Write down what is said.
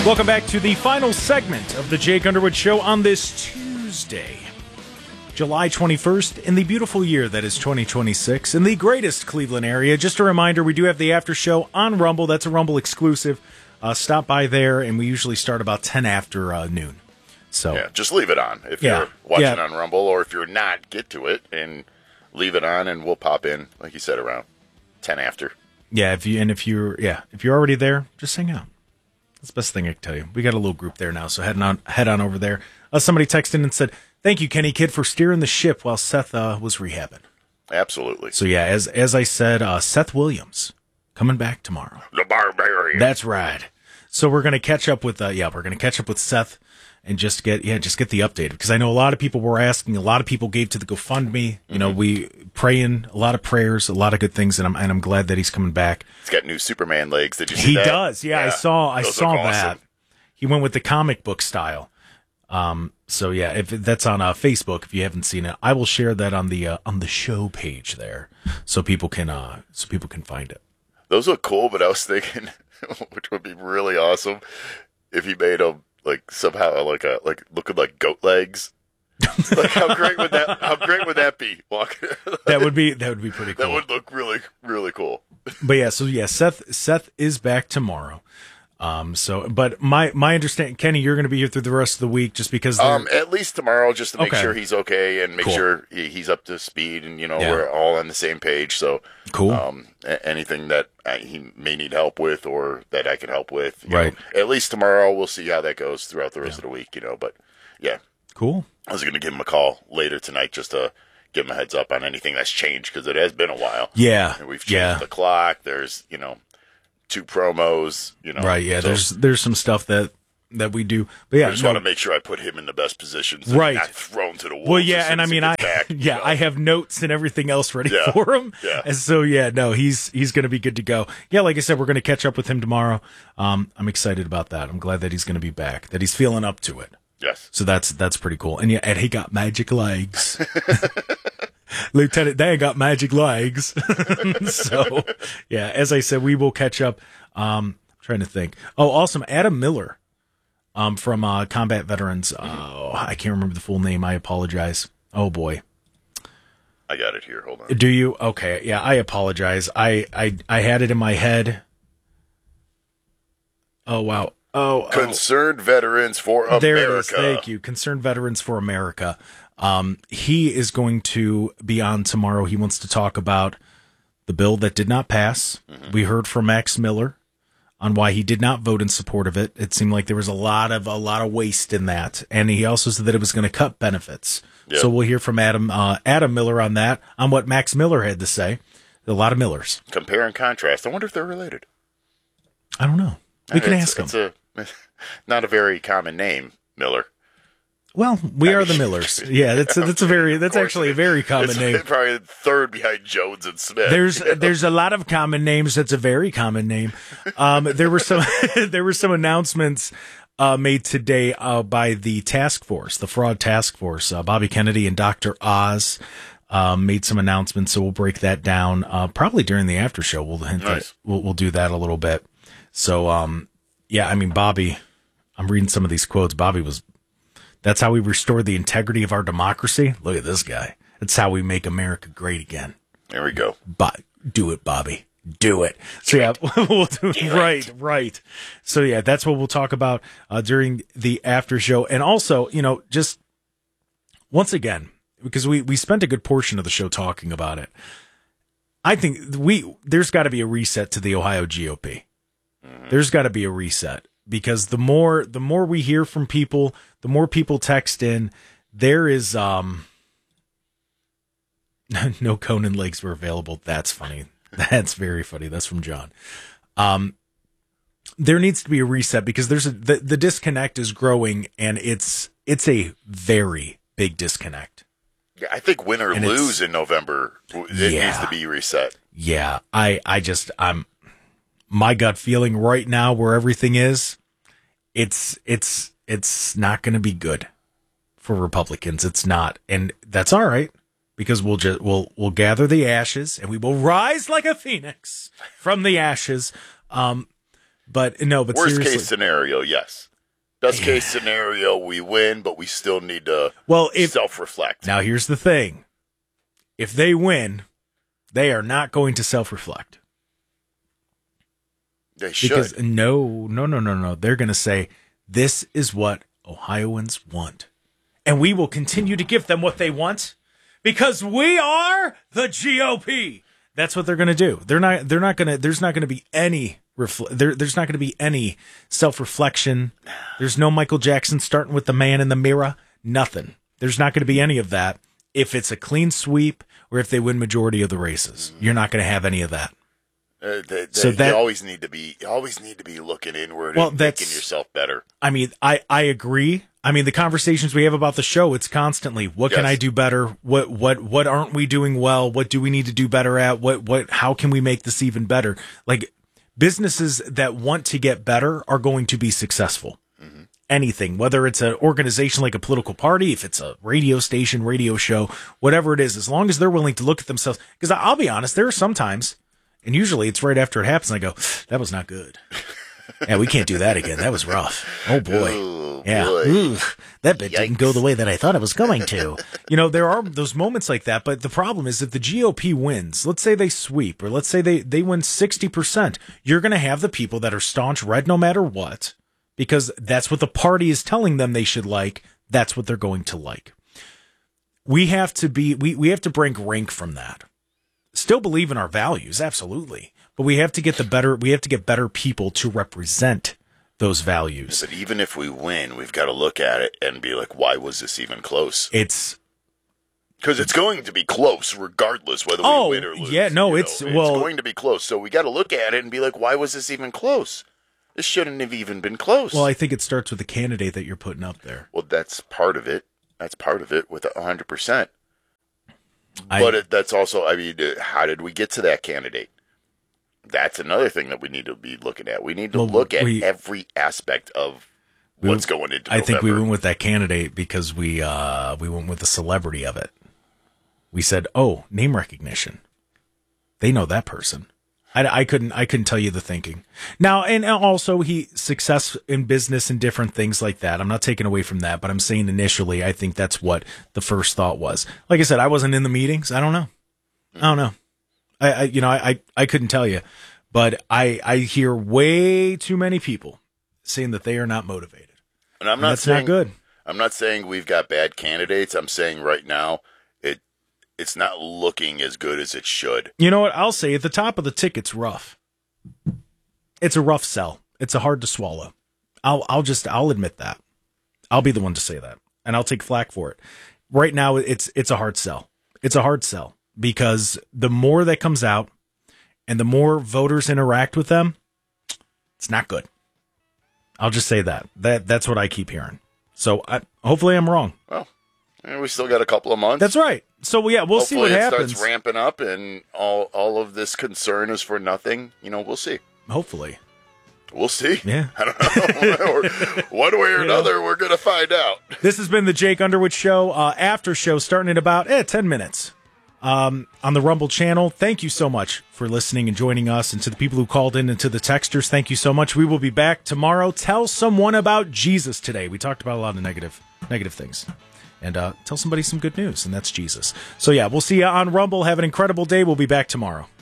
Welcome back to the final segment of the Jake Underwood Show on this Tuesday, July 21st, in the beautiful year that is 2026, in the greatest Cleveland area. Just a reminder, we do have the after show on Rumble. That's a Rumble exclusive. Stop by there, and we usually start about 10 after noon. So yeah, just leave it on if you're watching on Rumble, or if you're not, get to it and leave it on, and we'll pop in, like you said, around 10 after. Yeah, if you're already there, just hang out. That's the best thing I can tell you. We got a little group there now, so head on over there. Somebody texted in and said, "Thank you, Kenny Kidd, for steering the ship while Seth was rehabbing." Absolutely. So yeah, as I said, Seth Williams coming back tomorrow. The Barbarian. That's right. So we're gonna catch up with Seth and just get the update, because I know a lot of people were asking. A lot of people gave to the GoFundMe. You know, we praying, a lot of prayers, a lot of good things, and I'm glad that he's coming back. He's got new Superman legs. Did you see he that? He does. Yeah, I saw awesome. that. He went with the comic book style. So yeah, if that's on Facebook, if you haven't seen it, I will share that on the show page there, so people can find it. Those look cool, but I was thinking, which would be really awesome, if you made them like somehow like looking like goat legs. Like how great would that be? That would be pretty cool. That would look really, really cool. But yeah, so yeah, Seth is back tomorrow. But my understanding, Kenny, you're going to be here through the rest of the week, just because at least tomorrow, just to make sure he's okay and make sure he's up to speed, and we're all on the same page. So cool. Anything that he may need help with, or that I can help with, right? At least tomorrow, we'll see how that goes throughout the rest of the week. But yeah, cool. I was going to give him a call later tonight just to give him a heads up on anything that's changed, because it has been a while. Yeah, and we've changed the clock. There's 2 promos, Right, yeah, so there's some stuff that we do. But yeah, I just want to make sure I put him in the best positions, right? Not thrown to the wolves. Well, yeah, and I mean, I have notes and everything else ready for him. Yeah. And so he's going to be good to go. Yeah, like I said, we're going to catch up with him tomorrow. I'm excited about that. I'm glad that he's going to be back, that he's feeling up to it. Yes. So that's pretty cool. And yeah, and he got magic legs. Lieutenant Dan got magic legs. So, yeah, as I said, we will catch up. Trying to think. Oh, awesome. Adam Miller from Combat Veterans. I can't remember the full name. I apologize. Oh, boy. I got it here. Hold on. Do you? Okay. Yeah, I apologize. I had it in my head. Oh, wow. Concerned Veterans for America. There it is. Thank you. Concerned Veterans for America. He is going to be on tomorrow. He wants to talk about the bill that did not pass. Mm-hmm. We heard from Max Miller on why he did not vote in support of it. It seemed like there was a lot of waste in that, and he also said that it was going to cut benefits. Yep. So we'll hear from Adam Miller on that, on what Max Miller had to say. A lot of Millers. Compare and contrast. I wonder if they're related. I don't know. We can ask him. It's not a very common name, Miller. Well, we are the Millers. Yeah, that's actually a very common name. Probably third behind Jones and Smith. There's a lot of common names. That's a very common name. There were some announcements made today by the task force, the fraud task force. Bobby Kennedy and Dr. Oz made some announcements, so we'll break that down probably during the after show. We'll hint that we'll do that a little bit. So yeah, I mean, Bobby, I'm reading some of these quotes. That's how we restore the integrity of our democracy. Look at this guy. That's how we make America great again. There we go. Do it, Bobby. Do it. So yeah, we'll do it. Right. So yeah, that's what we'll talk about during the after show. And also, just once again, because we spent a good portion of the show talking about it, I think there's got to be a reset to the Ohio GOP. There's got to be a reset, because the more we hear from people, the more people text in. There is no Conan legs were available. That's funny. That's very funny. That's from John. There needs to be a reset, because the disconnect is growing, and it's a very big disconnect. Yeah, I think win or lose in November, it needs to be reset. Yeah, I'm my gut feeling right now, where everything is, it's not going to be good for Republicans. It's not, and that's all right, because we'll gather the ashes, and we will rise like a phoenix from the ashes. But no, but worst seriously. case scenario, yes. Best case scenario, we win, but we still need to self-reflect. Now, here's the thing. If they win, they are not going to self-reflect. They should. Because no. They're going to say, this is what Ohioans want. And we will continue to give them what they want because we are the GOP. That's what they're going to do. There's not going to be any there's not going to be any self-reflection. There's no Michael Jackson starting with the man in the mirror. Nothing. There's not going to be any of that. If it's a clean sweep or if they win majority of the races, you're not going to have any of that. You always need to be looking inward and making yourself better. I mean, I agree. I mean, the conversations we have about the show, it's constantly, what can I do better? What aren't we doing well? What do we need to do better at? How can we make this even better? Like, businesses that want to get better are going to be successful. Mm-hmm. Anything, whether it's an organization like a political party, if it's a radio station, radio show, whatever it is, as long as they're willing to look at themselves. Because I'll be honest, there are some times, and usually it's right after it happens, I go, that was not good. Yeah, we can't do that again. That was rough. Oh, boy. Ooh, yeah. boy. Ooh, that bit didn't go the way that I thought it was going to. There are those moments like that, but the problem is if the GOP wins, let's say they sweep, or let's say they win 60%, you're going to have the people that are staunch red no matter what, because that's what the party is telling them they should like. That's what they're going to like. We have to break rank from that. Still believe in our values, absolutely. But we have to get better people to represent those values. But even if we win, we've got to look at it and be like, why was this even close? It's because it's going to be close regardless whether we win or lose. Yeah, no, it's going to be close. So we got to look at it and be like, why was this even close? This shouldn't have even been close. Well, I think it starts with the candidate that you're putting up there. Well, that's part of it. That's part of it with 100%. But that's also, I mean, how did we get to that candidate? That's another thing that we need to be looking at. We need to look at every aspect of what's going into November. I think we went with that candidate because we went with the celebrity of it. We said, oh, name recognition. They know that person. I couldn't tell you the thinking. Now, and also success in business and different things like that. I'm not taking away from that, but I'm saying initially, I think that's what the first thought was. Like I said, I wasn't in the meetings. I don't know. I couldn't tell you, but I hear way too many people saying that they are not motivated. And that's not good. I'm not saying we've got bad candidates. I'm saying right now it's not looking as good as it should. You know what? I'll say at the top of the ticket's rough. It's a rough sell. It's hard to swallow. I'll admit that. I'll be the one to say that, and I'll take flack for it. Right now, it's a hard sell. It's a hard sell because the more that comes out and the more voters interact with them, it's not good. I'll just say that. That's what I keep hearing. So hopefully I'm wrong. Well, we still got a couple of months. That's right. So yeah, we'll see what happens. Hopefully it starts ramping up and all of this concern is for nothing. We'll see. Hopefully. We'll see. Yeah. I don't know. One way or another, we're going to find out. This has been the Jake Underwood Show, after show, starting in about 10 minutes on the Rumble channel. Thank you so much for listening and joining us. And to the people who called in and to the texters, thank you so much. We will be back tomorrow. Tell someone about Jesus today. We talked about a lot of negative things. And tell somebody some good news, and that's Jesus. So yeah, we'll see you on Rumble. Have an incredible day. We'll be back tomorrow.